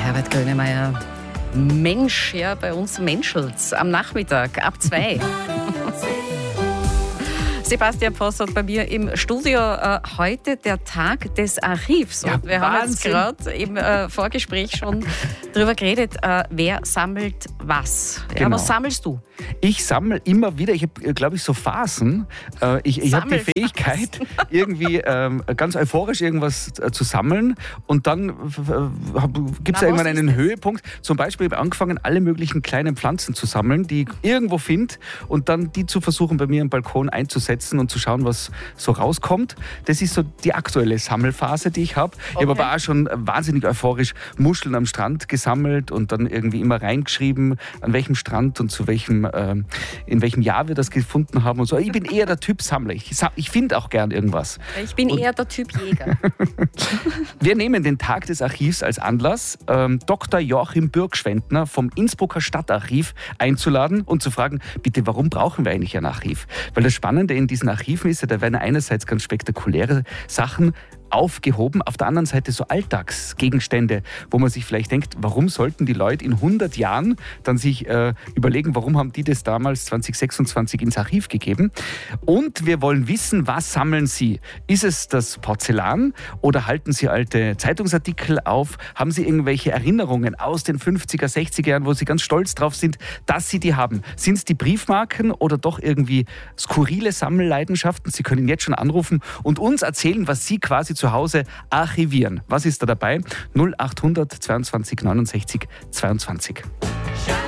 Herbert Grönemeyer. Mensch, ja, bei uns menschelt's am Nachmittag ab 2. Sebastian Voss hat bei mir im Studio heute der Tag des Archivs. Und wir haben jetzt gerade im Vorgespräch schon darüber geredet, wer sammelt was. Ja, Genau. was sammelst du? Ich sammle immer wieder, ich habe, glaube ich, so Phasen. Ich habe die Fähigkeit, irgendwie ganz euphorisch irgendwas zu sammeln. Und dann gibt es irgendwann einen Höhepunkt. Zum Beispiel habe ich angefangen, alle möglichen kleinen Pflanzen zu sammeln, die ich irgendwo finde. Und dann die zu versuchen, bei mir im Balkon einzusetzen und zu schauen, was so rauskommt. Das ist so die aktuelle Sammelphase, die ich habe. Okay. Ich habe aber auch schon wahnsinnig euphorisch Muscheln am Strand gesammelt und dann irgendwie immer reingeschrieben, an welchem Strand und zu welchem, in welchem Jahr wir das gefunden haben und so. Ich bin eher der Typ Sammler. Ich finde auch gern irgendwas. Ich bin eher der Typ Jäger. Wir nehmen den Tag des Archivs als Anlass, Dr. Joachim Bürgschwendtner vom Innsbrucker Stadtarchiv einzuladen und zu fragen, bitte, warum brauchen wir eigentlich ein Archiv? Weil das Spannende in diesen Archiven ist ja, da werden einerseits ganz spektakuläre Sachen aufgehoben, auf der anderen Seite so Alltagsgegenstände, wo man sich vielleicht denkt, warum sollten die Leute in 100 Jahren dann sich überlegen, warum haben die das damals 2026 ins Archiv gegeben? Und wir wollen wissen, was sammeln Sie? Ist es das Porzellan oder halten Sie alte Zeitungsartikel auf? Haben Sie irgendwelche Erinnerungen aus den 50er, 60er Jahren, wo Sie ganz stolz drauf sind, dass Sie die haben? Sind es die Briefmarken oder doch irgendwie skurrile Sammelleidenschaften? Sie können jetzt schon anrufen und uns erzählen, was Sie quasi zu Hause archivieren. Was ist da dabei? 0800 22 69 22.